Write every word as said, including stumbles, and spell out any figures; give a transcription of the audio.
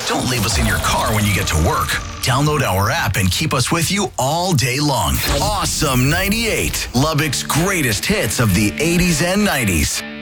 Don't leave us in your car when you get to work. Download our app and keep us with you all day long. Awesome ninety-eight, Lubbock's greatest hits of the eighties and nineties.